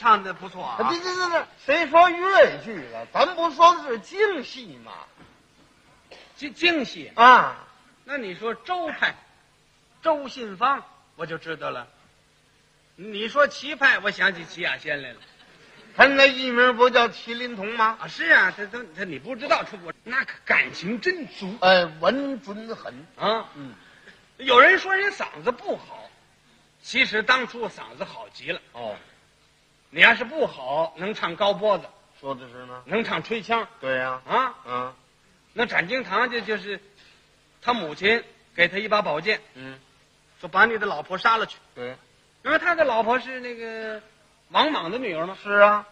唱的不错啊。 这，谁说越剧了？咱不说的是京戏吗？ 京戏啊， 那你说周派，周信芳我就知道了。你说齐派，我想起齐雅仙来了。 他那艺名不叫麒麟童吗？ 啊，是啊，他你不知道，我那感情真足。 文准狠啊。有人说人嗓子不好，其实当初嗓子好极了。 哦， 你要是不好，能唱高脖子， 说的是呢， 能唱吹腔。 对呀。 那展经堂就是他母亲给他一把宝剑，说把你的老婆杀了去。 对， 因为他的老婆是那个王莽的女儿嘛。 是啊。